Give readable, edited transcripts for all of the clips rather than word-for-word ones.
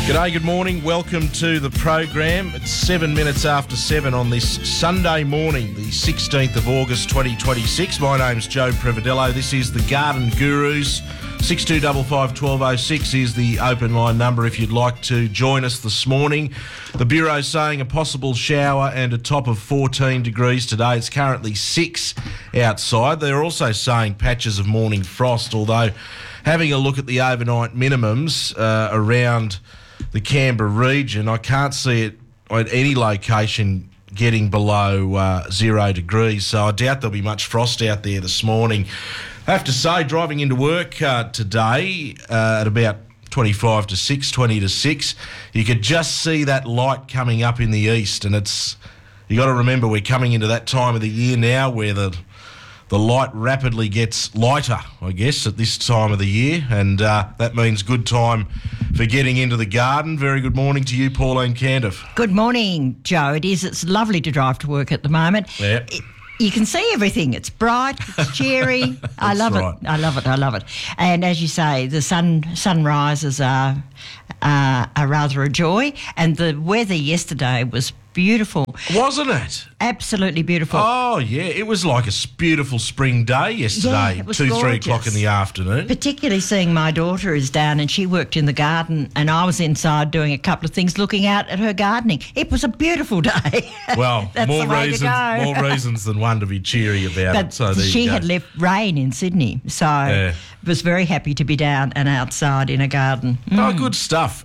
G'day, good morning. Welcome to the program. It's 7 minutes after 7 on this Sunday morning, the 16th of August 2026. My name's Joe Prevadello. This is the Garden Gurus. 6255 1206 is the open line number if you'd like to join us this morning. The Bureau's saying a possible shower and a top of 14 degrees today. It's currently 6 outside. They're also saying patches of morning frost, although having a look at the overnight minimums around the Canberra region, I can't see it at any location getting below 0 degrees, so I doubt there'll be much frost out there this morning. I have to say, driving into work today at about 25 to 6, 20 to 6, you could just see that light coming up in the east, and you got to remember we're coming into that time of the year now where the light rapidly gets lighter, I guess, at this time of the year, and that means good time for getting into the garden. Very good morning to you, Pauline Candiff. Good morning, Joe. It is. It's lovely to drive to work at the moment. Yeah. You can see everything. It's bright, it's cheery. I love it. I love it. I love it. And as you say, the sunrises are rather a joy, and the weather yesterday was beautiful. Wasn't it? Absolutely beautiful. Oh, yeah. It was like a beautiful spring day yesterday, it was 2, 3 gorgeous. o'clock in the afternoon. Particularly seeing my daughter is down and she worked in the garden and I was inside doing a couple of things, looking out at her gardening. It was a beautiful day. Well, That's more the way to go. more reasons than one to be cheery about But it. So there she you go. had left rain in Sydney, so was very happy to be down and outside in a garden. Oh, good stuff.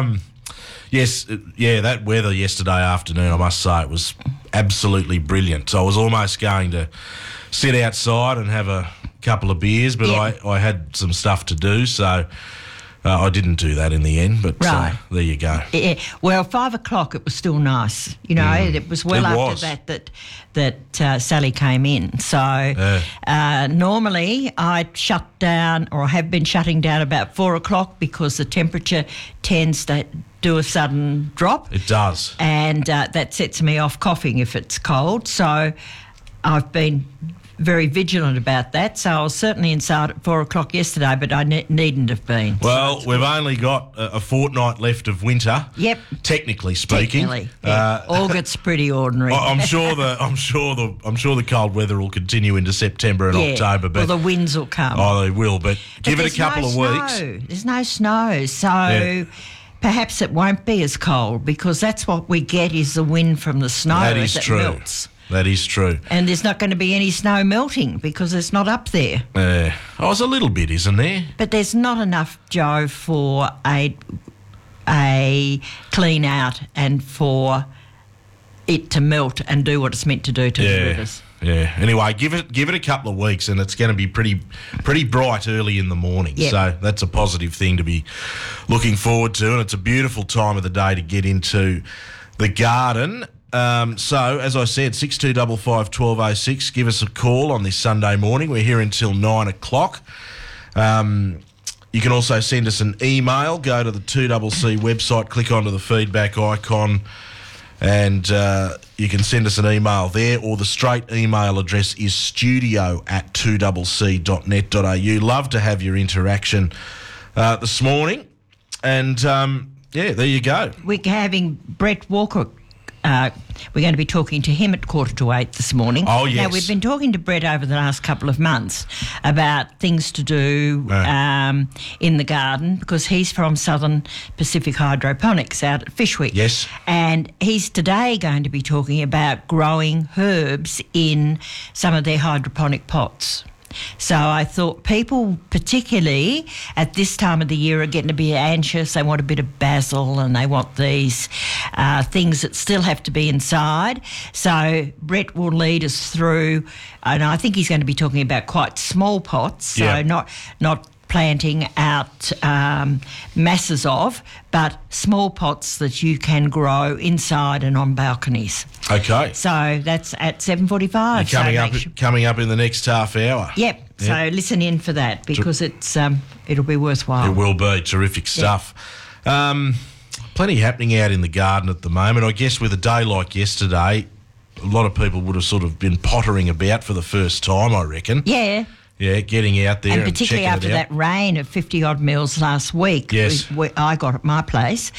That weather yesterday afternoon, I must say, it was absolutely brilliant. So I was almost going to sit outside and have a couple of beers, but I had some stuff to do, so I didn't do that in the end. But Right. There you go. Yeah, well, 5 o'clock it was still nice. You know, it was well after that Sally came in. So normally I'd shut down, or have been shutting down about 4 o'clock because the temperature tends to do a sudden drop. It does. And that sets me off coughing if it's cold. So I've been very vigilant about that. So I was certainly inside at 4 o'clock yesterday, but I needn't have been. Well, we've only got a fortnight left of winter. Yep. Technically speaking. Yeah. August's pretty ordinary. I'm sure the cold weather will continue into September and October, but well, the winds will come. Oh, they will, but give it a couple of weeks. There's no snow, so perhaps it won't be as cold, because that's what we get, is the wind from the snow as it melts. That is true. And there's not going to be any snow melting because it's not up there. It's a little bit, isn't there? But there's not enough, Joe, for a clean out and for it to melt and do what it's meant to do to the rivers. Yeah. Anyway, give it a couple of weeks, and it's going to be pretty bright early in the morning. Yep. So that's a positive thing to be looking forward to, and it's a beautiful time of the day to get into the garden. So, as I said, 6255 1206, give us a call on this Sunday morning. We're here until 9 o'clock. You can also send us an email. Go to the 2CC website, click onto the feedback icon, and you can send us an email there, or the straight email address is studio@2cc.net.au. Love to have your interaction this morning. And, there you go. We're having Brett Walker. We're going to be talking to him at 7:45 this morning. Oh, yes. Now, we've been talking to Brett over the last couple of months about things to do in the garden, because he's from Southern Pacific Hydroponics out at Fishwick. Yes. And he's today going to be talking about growing herbs in some of their hydroponic pots. So I thought people, particularly at this time of the year, are getting to be anxious. They want a bit of basil, and they want these things that still have to be inside. So Brett will lead us through, and I think he's going to be talking about quite small pots, so not planting out masses of, but small pots that you can grow inside and on balconies. Okay. So that's at 7:45. Coming up in the next half hour. Yep. So listen in for that, because it'll be worthwhile. It will be. Terrific stuff. Plenty happening out in the garden at the moment. I guess with a day like yesterday, a lot of people would have sort of been pottering about for the first time, I reckon. Yeah. Yeah, getting out there and and particularly checking after it out. that rain of 50-odd mils last week, Yes. I got at my place,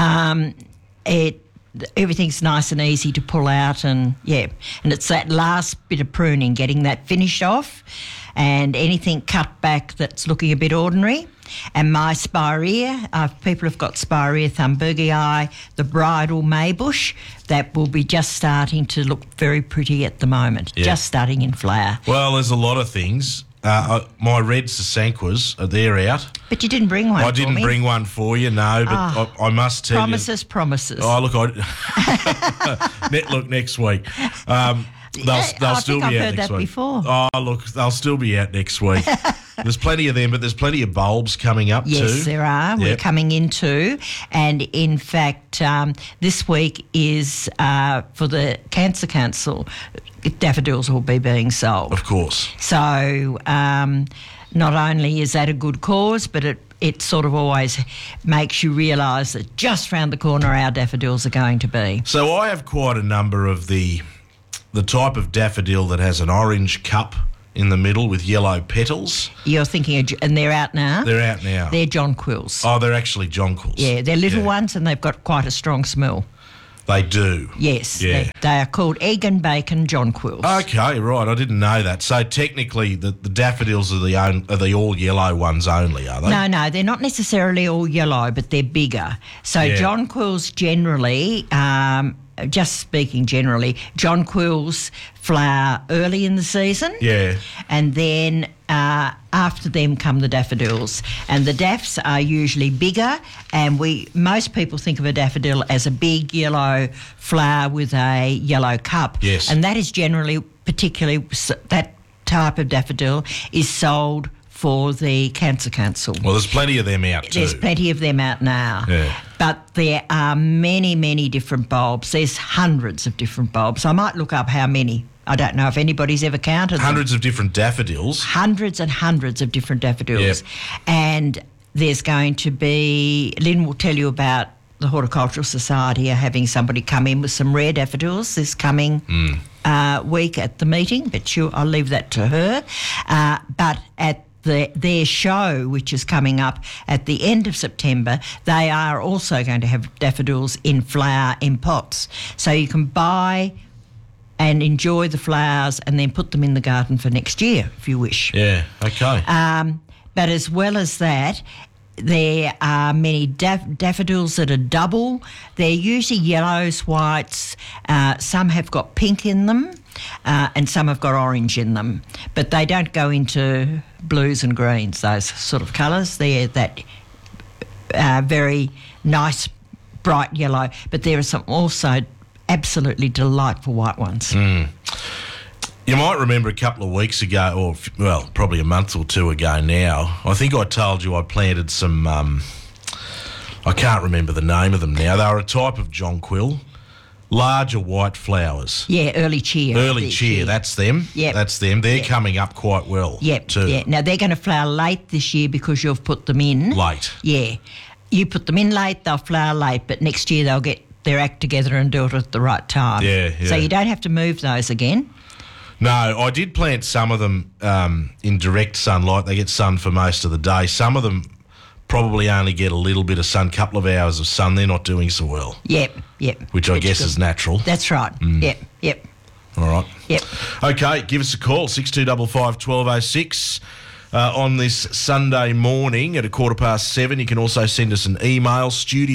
everything's nice and easy to pull out, and it's that last bit of pruning, getting that finished off, and anything cut back that's looking a bit ordinary. And my spirea, people have got Spirea thunbergii, the bridal maybush, that will be just starting to look very pretty at the moment, just starting in flower. Well, there's a lot of things. My red sasanquas, they're out. But you didn't bring one I didn't bring one for you, no, but I must tell promises, you. Promises. Oh, look, next week. They'll still I've be out heard next that week. before. Oh, look, they'll still be out next week. There's plenty of them, but there's plenty of bulbs coming up too. Yes, there are. We're coming into, and in fact, this week is for the Cancer Council. Daffodils will be being sold. Of course. So not only is that a good cause, but it sort of always makes you realise that just round the corner our daffodils are going to be. So I have quite a number of the type of daffodil that has an orange cup in the middle with yellow petals. You're thinking, and they're out now? They're out now. They're jonquils. Oh, they're actually jonquils. Yeah, they're little ones, and they've got quite a strong smell. They do. Yes, Yeah. they are called egg and bacon jonquils. Okay, right. I didn't know that. So technically, the daffodils are the all yellow ones only, are they? No, they're not necessarily all yellow, but they're bigger. So jonquils generally, just speaking generally, jonquils flower early in the season. Yeah. And then after them come the daffodils. And the daffs are usually bigger, and most people think of a daffodil as a big yellow flower with a yellow cup. Yes. And that is generally, particularly that type of daffodil, is sold for the Cancer Council. Well, there's plenty of them out too. There's plenty of them out now. Yeah. But there are many, many different bulbs. There's hundreds of different bulbs. I might look up how many. I don't know if anybody's ever counted them. Hundreds of different daffodils. Hundreds and hundreds of different daffodils. Yep. And there's going to be... Lynn will tell you about the Horticultural Society are having somebody come in with some rare daffodils this coming week at the meeting, but I'll leave that to her. But at their show, which is coming up at the end of September, they are also going to have daffodils in flower in pots. So you can buy and enjoy the flowers and then put them in the garden for next year, if you wish. Yeah, okay. But as well as that, there are many daffodils that are double. They're usually yellows, whites. Some have got pink in them, and some have got orange in them. But they don't go into blues and greens, those sort of colours. They're that very nice, bright yellow. But there are some also absolutely delightful white ones. You might remember a couple of weeks ago, probably a month or two ago now, I think I told you I planted some, I can't remember the name of them now. They were a type of jonquil, larger white flowers. Yeah, early cheer. Early cheer, that's them. Yep. That's them. They're coming up quite well too. Yeah. Now, they're going to flower late this year because you've put them in. Late. Yeah. You put them in late, they'll flower late, but next year they'll get their act together and do it at the right time. Yeah. So you don't have to move those again. No, I did plant some of them in direct sunlight. They get sun for most of the day. Some of them probably only get a little bit of sun, couple of hours of sun. They're not doing so well. Yep. Which I guess is natural. That's right. Yep. All right. Yep. Okay, give us a call, 6255 1206. On this Sunday morning at 7:15. You can also send us an email,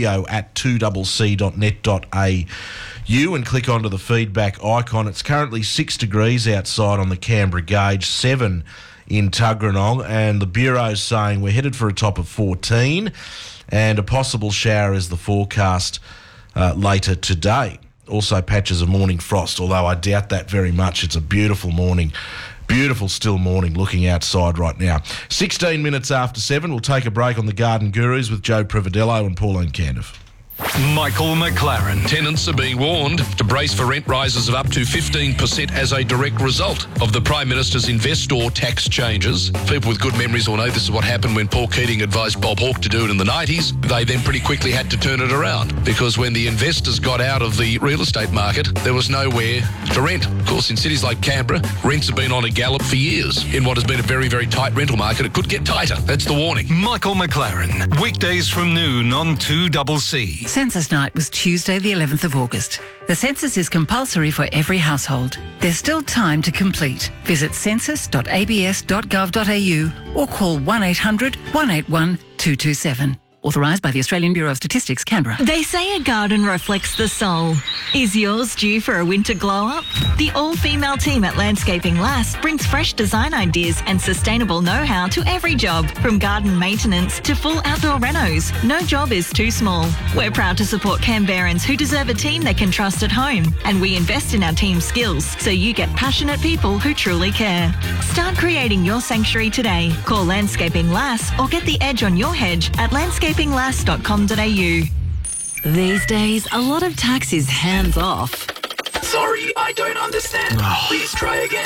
studio@2cc.net.au, and click onto the feedback icon. It's currently 6 degrees outside on the Canberra gauge, 7 in Tuggeranong, and the Bureau's saying we're headed for a top of 14, and a possible shower is the forecast later today. Also patches of morning frost, although I doubt that very much. It's a beautiful morning. Beautiful still morning looking outside right now. 16 minutes after 7. We'll take a break on the Garden Gurus with Joe Prividello and Pauline Candif. Michael McLaren. Tenants are being warned to brace for rent rises of up to 15% as a direct result of the Prime Minister's investor tax changes. People with good memories will know this is what happened when Paul Keating advised Bob Hawke to do it in the 90s. They then pretty quickly had to turn it around because when the investors got out of the real estate market, there was nowhere to rent. Of course, in cities like Canberra, rents have been on a gallop for years. In what has been a very, very tight rental market, it could get tighter. That's the warning. Michael McLaren. Weekdays from noon on 2CC. Census night was Tuesday the 11th of August. The census is compulsory for every household. There's still time to complete. Visit census.abs.gov.au or call 1800 181 227. Authorised by the Australian Bureau of Statistics, Canberra. They say a garden reflects the soul. Is yours due for a winter glow-up? The all-female team at Landscaping Lass brings fresh design ideas and sustainable know-how to every job, from garden maintenance to full outdoor renos. No job is too small. We're proud to support Canberrans who deserve a team they can trust at home, and we invest in our team's skills so you get passionate people who truly care. Start creating your sanctuary today. Call Landscaping Lass or get the edge on your hedge at landscapinglass.com.au. These days, a lot of tax is hands off. Sorry, I don't understand. Please try again.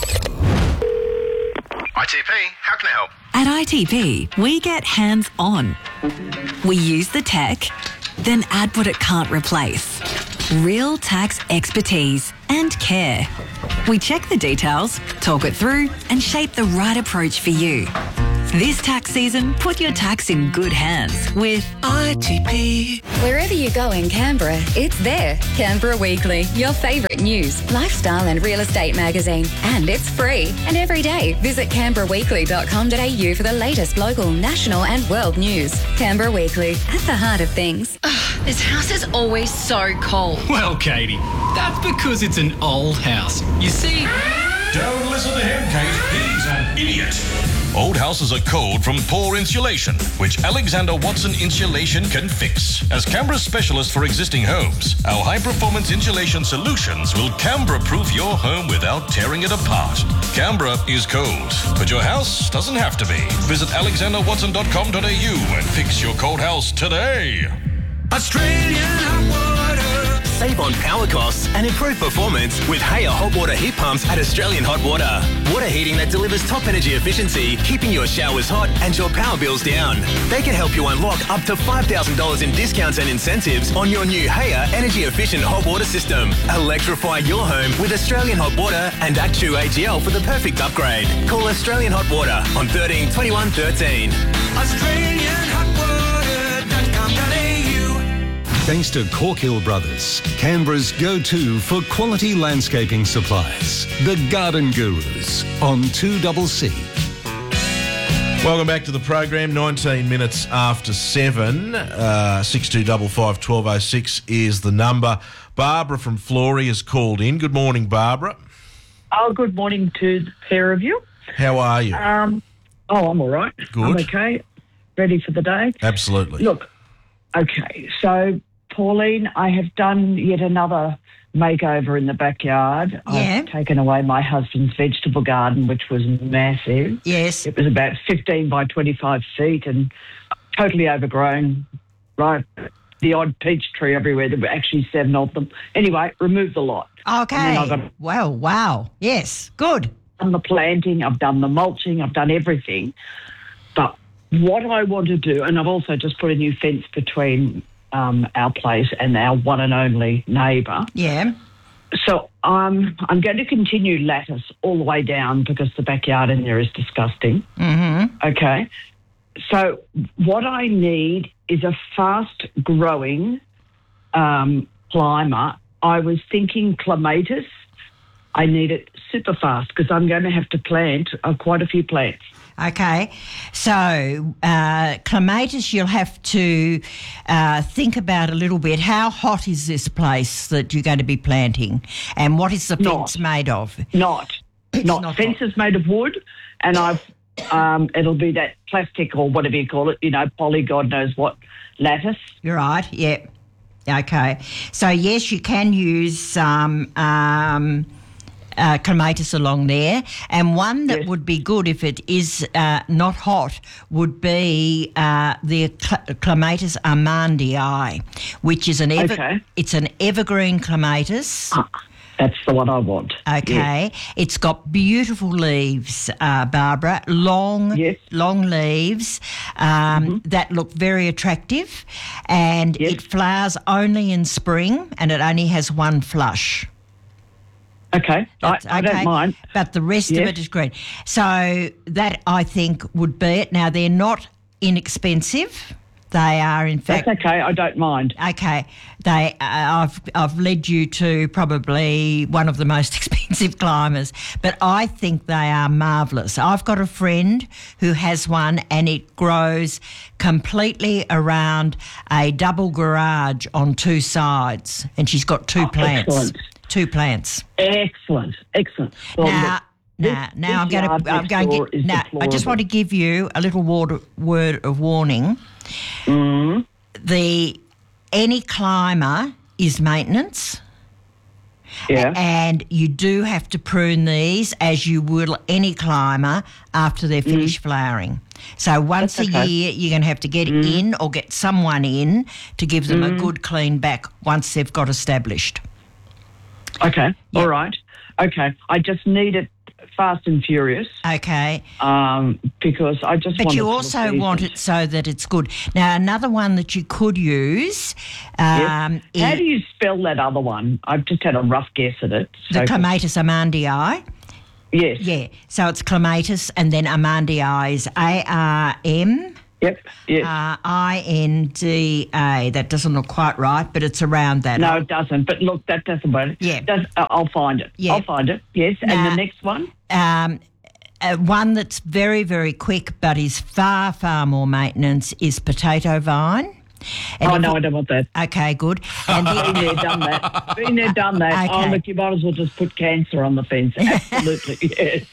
ITP, how can I help? At ITP, we get hands on. We use the tech, then add what it can't replace. Real tax expertise and care. We check the details, talk it through, and shape the right approach for you. This tax season, put your tax in good hands with ITP. Wherever you go in Canberra, it's there. Canberra Weekly, your favourite news, lifestyle and real estate magazine. And it's free. And every day, visit canberraweekly.com.au for the latest local, national and world news. Canberra Weekly, at the heart of things. This house is always so cold. Well, Katie, that's because it's an old house. You see... Don't listen to him, Kate. He's an idiot. Old houses are cold from poor insulation, which Alexander Watson Insulation can fix. As Canberra's specialist for existing homes, our high-performance insulation solutions will Canberra-proof your home without tearing it apart. Canberra is cold, but your house doesn't have to be. Visit alexanderwatson.com.au and fix your cold house today. Australian hot water. Save on power costs and improve performance with Haya hot water heat pumps at Australian Hot Water. Water heating that delivers top energy efficiency, keeping your showers hot and your power bills down. They can help you unlock up to $5,000 in discounts and incentives on your new Haya energy efficient hot water system. Electrify your home with Australian Hot Water and Actu AGL for the perfect upgrade. Call Australian Hot Water on 13 21 13. AustralianHotWater.com.au. Thanks to Corkhill Brothers, Canberra's go-to for quality landscaping supplies. The Garden Gurus on 2CC. Welcome back to the program. 19 minutes after 7. 6255 1206 is the number. Barbara from Flory has called in. Good morning, Barbara. Oh, good morning to the pair of you. How are you? I'm all right. Good. I'm okay. Ready for the day. Absolutely. Look, okay, so Pauline, I have done yet another makeover in the backyard. Yeah. I've taken away my husband's vegetable garden, which was massive. Yes. It was about 15 by 25 feet and totally overgrown, right? The odd peach tree everywhere. There were actually 7 of them. Anyway, removed the lot. Okay. Wow. Yes, good. I've done the planting, I've done the mulching, I've done everything. But what I want to do, and I've also just put a new fence between our place and our one and only neighbour. Yeah. So I'm going to continue lattice all the way down because the backyard in there is disgusting. Mm-hmm. Okay. So what I need is a fast-growing climber. I was thinking clematis. I need it super fast because I'm going to have to plant quite a few plants. Okay, so clematis, you'll have to think about a little bit. How hot is this place that you're going to be planting, and what is the fence made of? Not. Fence is made of wood, and it'll be that plastic or whatever you call it, poly, God knows what, lattice. You're right. Yeah. Okay. So yes, you can use clematis along there, and one that would be good if it is not hot would be the Clematis armandii, which is it's an evergreen clematis. That's the one I want. Okay. Yes. It's got beautiful leaves, Barbara, long leaves that look very attractive, and it flowers only in spring, and it only has one flush. Okay, I don't mind. But the rest of it is green. So that, I think, would be it. Now, they're not inexpensive. They are, in fact... That's okay, I don't mind. Okay. I've led you to probably one of the most expensive climbers, but I think they are marvellous. I've got a friend who has one, and it grows completely around a double garage on two sides, and she's got two plants. Excellent. Two plants. Excellent. Well, now I'm going to get. Now, I just want to give you a little word of warning. Any climber is maintenance. Yeah. And you do have to prune these as you would any climber after they're finished flowering. So once a year, you're going to have to get in or get someone in to give them a good clean back once they've got established. Okay, all right. Okay, I just need it fast and furious. Okay. Because I just want it. But you also want it so that it's good. Now, another one that you could use... How do you spell that other one? I've just had a rough guess at it. The Clematis armandii. Yes. Yeah, so it's Clematis and then armandii is A-R-M... Yep. I-N-D-A. That doesn't look quite right, but it's around that. No, it doesn't. But look, that doesn't matter. Yeah. I'll find it. Yeah. I'll find it. Yes. And the next one? One that's very, very quick but is far, far more maintenance is potato vine. And no, I don't want that. Okay, good. And been there, done that. Been there, done that. Okay. Oh, look, you might as well just put cancer on the fence. Absolutely, yes.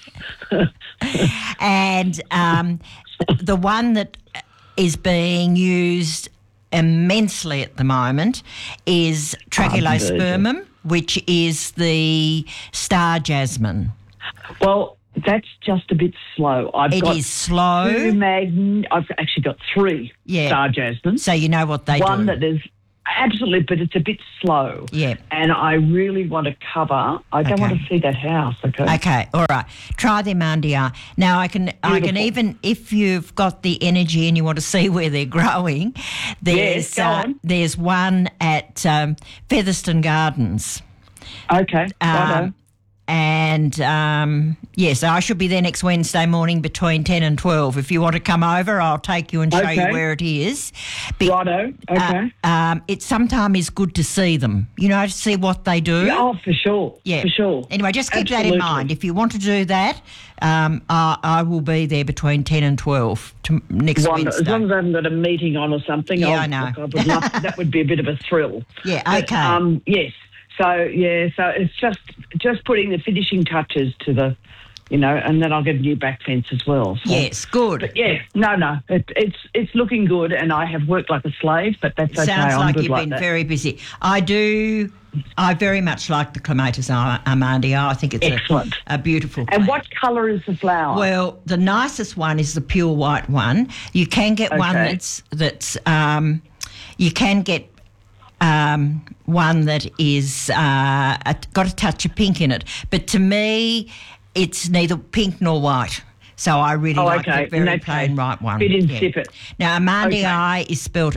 And the one that is being used immensely at the moment is Tragulospermum, which is the star jasmine. Well, that's just a bit slow. It is slow. I've actually got three star jasmine. So you know what they do. One that is absolutely, but it's a bit slow. Yeah. And I really want to cover. I don't want to see that house. Okay. Okay. All right. Try the armandii. Now I can even, if you've got the energy and you want to see where they're growing, there's there's one at Featherston Gardens. Okay. And, so I should be there next Wednesday morning between 10 and 12. If you want to come over, I'll take you and show you where it is. Righto, okay. It sometimes is good to see them, to see what they do. Yeah, oh, for sure. Yeah. For sure. Anyway, just keep that in mind. If you want to do that, I will be there between 10 and 12 next Wednesday. As long as I haven't got a meeting on or something. Yeah, I know. I would love, that would be a bit of a thrill. Yeah, okay. But, yes. So it's just putting the finishing touches to the, and then I'll get a new back fence as well. So. Yes, good. But it's looking good, and I have worked like a slave, but that's okay. Sounds I'm like good you've like been that. very busy. I very much like the Clematis armandii. I think it's excellent, a beautiful plant. And what colour is the flower? Well, the nicest one is the pure white one. You can get one that's you can get one that is got a touch of pink in it. But to me, it's neither pink nor white. So I really like the very plain white one. Bit insipid. Now, armandii is spelled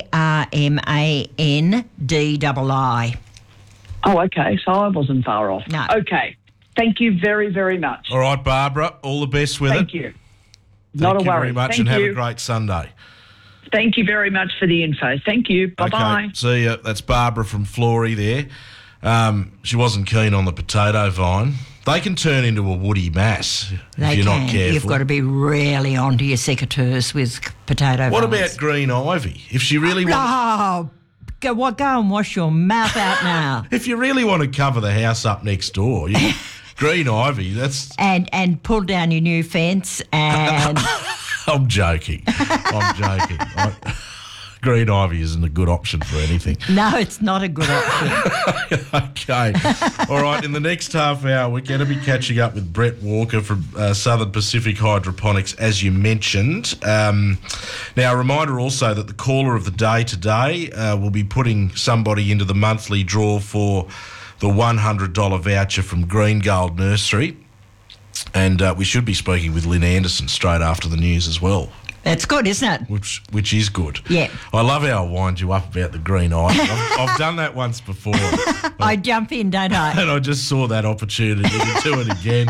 A-R-M-A-N-D-I-I. Oh, okay. So I wasn't far off. No. Okay. Thank you very, very much. All right, Barbara. All the best with it. Thank you. Thank you Not a worry. very much, Thank and you. have a great Sunday. Thank you very much for the info. Thank you. Bye-bye. Okay, see ya. That's Barbara from Flory there. She wasn't keen on the potato vine. They can turn into a woody mass if you're not careful. You've got to be really onto your secateurs with potato vines. What about green ivy? If she really wants... go and wash your mouth out now. If you really want to cover the house up next door, green ivy, that's... And pull down your new fence and... I'm joking. green ivy isn't a good option for anything. No, it's not a good option. Okay. All right, in the next half hour, we're going to be catching up with Brett Walker from Southern Pacific Hydroponics, as you mentioned. Now, a reminder also that the caller of the day today will be putting somebody into the monthly draw for the $100 voucher from Green Gold Nursery. And we should be speaking with Lynn Anderson straight after the news as well. That's good, isn't it? Which is good. Yeah. I love how I wind you up about the green ivy. I've done that once before. I jump in, don't I? And I just saw that opportunity to do it again.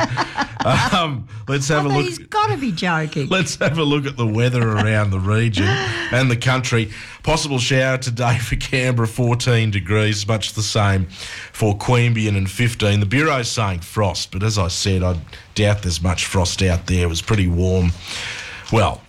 Let's have a look. He's got to be joking. Let's have a look at the weather around the region and the country. Possible shower today for Canberra, 14 degrees, much the same for Queanbeyan and 15. The Bureau's saying frost, but as I said, I doubt there's much frost out there. It was pretty warm. Well,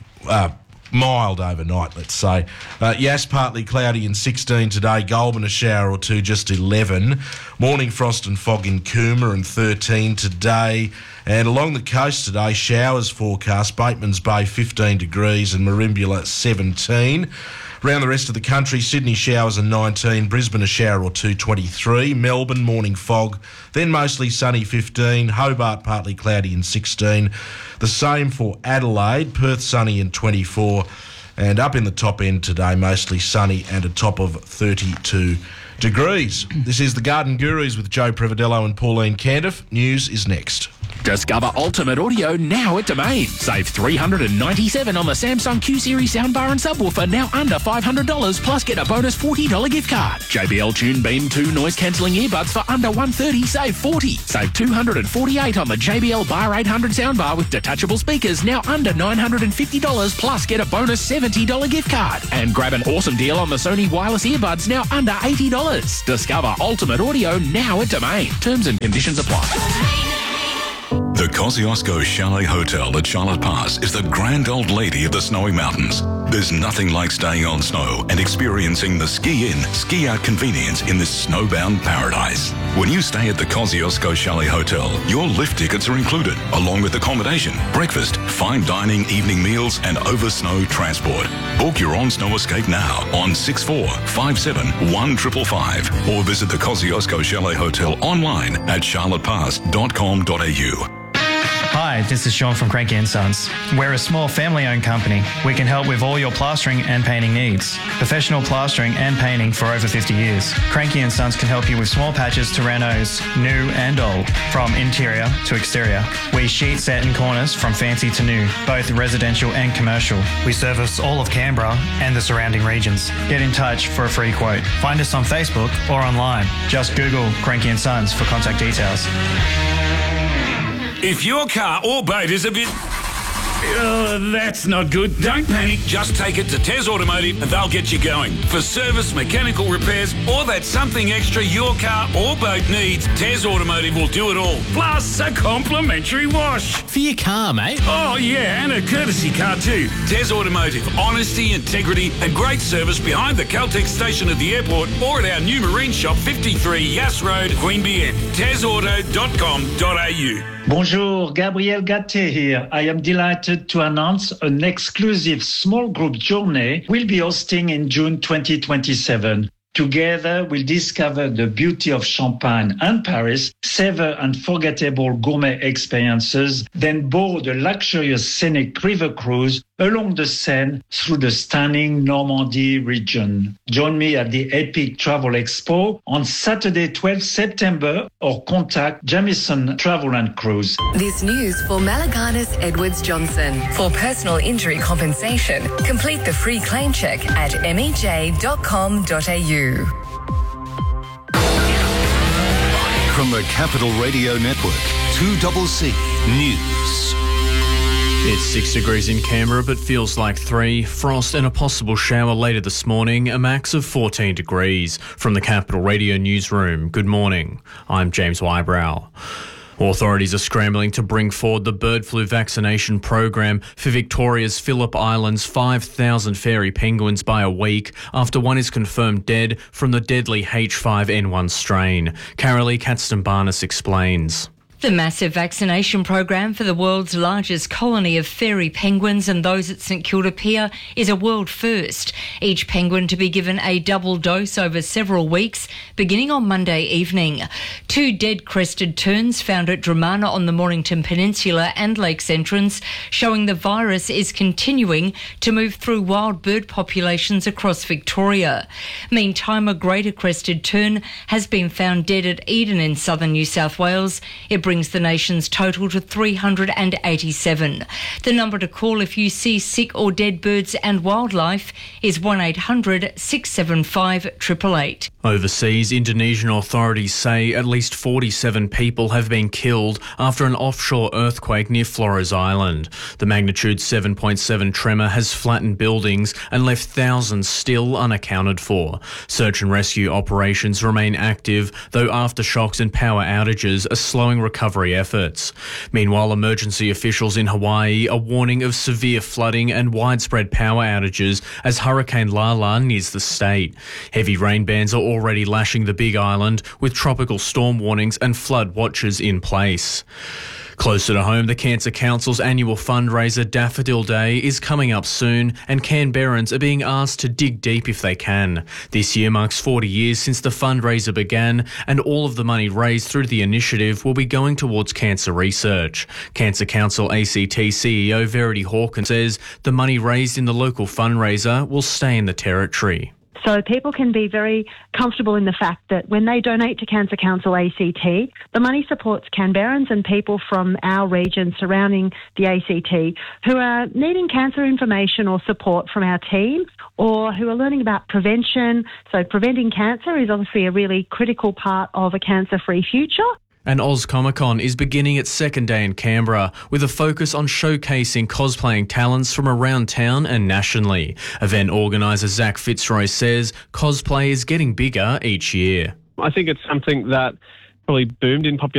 mild overnight, let's say. Yass, partly cloudy and 16 today. Goulburn, a shower or two, just 11. Morning frost and fog in Cooma and 13 today. And along the coast today, showers forecast. Bateman's Bay, 15 degrees and Merimbula, 17. Around the rest of the country, Sydney showers and 19, Brisbane a shower or two, 23, Melbourne morning fog, then mostly sunny, 15, Hobart partly cloudy and 16. The same for Adelaide, Perth sunny and 24, and up in the top end today, mostly sunny and a top of 32 degrees. This is the Garden Gurus with Joe Previdello and Pauline Candiff. News is next. Discover Ultimate Audio now at Domain. Save $397 on the Samsung Q-Series soundbar and subwoofer, now under $500, plus get a bonus $40 gift card. JBL Tune Beam 2 noise-cancelling earbuds for under $130, save $40. Save $248 on the JBL Bar 800 soundbar with detachable speakers, now under $950, plus get a bonus $70 gift card. And grab an awesome deal on the Sony wireless earbuds, now under $80. Discover Ultimate Audio now at Domain. Terms and conditions apply. The Kosciuszko Chalet Hotel at Charlotte Pass is the grand old lady of the snowy mountains. There's nothing like staying on snow and experiencing the ski-in, ski-out convenience in this snowbound paradise. When you stay at the Kosciuszko Chalet Hotel, your lift tickets are included, along with accommodation, breakfast, fine dining, evening meals, and over-snow transport. Book your on-snow escape now on 6457 1555 or visit the Kosciuszko Chalet Hotel online at charlottepass.com.au. Hi, this is Sean from Cranky & Sons. We're a small family-owned company. We can help with all your plastering and painting needs. Professional plastering and painting for over 50 years. Cranky & Sons can help you with small patches to renos, new and old, from interior to exterior. We sheet, set and corners from fancy to new, both residential and commercial. We service all of Canberra and the surrounding regions. Get in touch for a free quote. Find us on Facebook or online. Just Google Cranky & Sons for contact details. If your car or boat is a bit... that's not good. Don't panic. Just take it to Tez Automotive and they'll get you going. For service, mechanical repairs, or that something extra your car or boat needs, Tez Automotive will do it all. Plus a complimentary wash. For your car, mate. Oh, yeah, and a courtesy car too. Tez Automotive. Honesty, integrity and great service behind the Caltex station at the airport or at our new marine shop, 53 Yass Road, Queanbeyan. TezAuto.com.au. Bonjour, Gabriel Gatté here. I am delighted to announce an exclusive small group journey we'll be hosting in June 2027. Together, we'll discover the beauty of Champagne and Paris, savor unforgettable gourmet experiences, then board a luxurious scenic river cruise along the Seine through the stunning Normandy region. Join me at the Epic Travel Expo on Saturday, 12 September, or contact Jamieson Travel and Cruise. This news for Malaganas Edwards Johnson. For personal injury compensation, complete the free claim check at mej.com.au. From the Capital Radio Network, 2CC News. It's 6 degrees in Canberra, but feels like 3. Frost and a possible shower later this morning, a max of 14 degrees. From the Capital Radio newsroom, good morning. I'm James Wybrow. Authorities are scrambling to bring forward the bird flu vaccination program for Victoria's Phillip Island's 5,000 fairy penguins by a week after one is confirmed dead from the deadly H5N1 strain. Carolee Catston-Barnes explains. The massive vaccination program for the world's largest colony of fairy penguins and those at St Kilda Pier is a world first. Each penguin to be given a double dose over several weeks, beginning on Monday evening. 2 dead crested terns found at Dramana on the Mornington Peninsula and Lakes Entrance, showing the virus is continuing to move through wild bird populations across Victoria. Meantime, a greater crested tern has been found dead at Eden in southern New South Wales. It brings the nation's total to 387. The number to call if you see sick or dead birds and wildlife is 1800 675 888. Overseas, Indonesian authorities say at least 47 people have been killed after an offshore earthquake near Flores Island. The magnitude 7.7 tremor has flattened buildings and left thousands still unaccounted for. Search and rescue operations remain active, though aftershocks and power outages are slowing recovery efforts. Meanwhile, emergency officials in Hawaii are warning of severe flooding and widespread power outages as Hurricane Lala nears the state. Heavy rain bands are already lashing the Big Island, with tropical storm warnings and flood watches in place. Closer to home, the Cancer Council's annual fundraiser Daffodil Day is coming up soon, and Canberrans are being asked to dig deep if they can. This year marks 40 years since the fundraiser began, and all of the money raised through the initiative will be going towards cancer research. Cancer Council ACT CEO Verity Hawkins says the money raised in the local fundraiser will stay in the Territory. So people can be very comfortable in the fact that when they donate to Cancer Council ACT, the money supports Canberrans and people from our region surrounding the ACT who are needing cancer information or support from our team, or who are learning about prevention. So preventing cancer is obviously a really critical part of a cancer-free future. And Oz Comic Con is beginning its second day in Canberra with a focus on showcasing cosplaying talents from around town and nationally. Event organiser Zach Fitzroy says cosplay is getting bigger each year. I think it's something that probably boomed in popularity